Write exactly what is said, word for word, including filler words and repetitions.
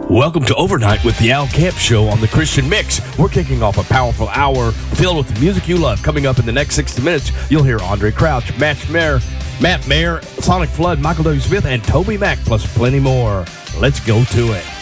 Welcome to Overnight with the Al Camp Show on the Christian Mix. We're kicking off a powerful hour filled with the music you love. Coming up in the next sixty minutes, you'll hear Andre Crouch, Matt Mayer, Matt Mayer, Sonic Flood, Michael W. Smith, and Toby Mac, plus plenty more. Let's go to it.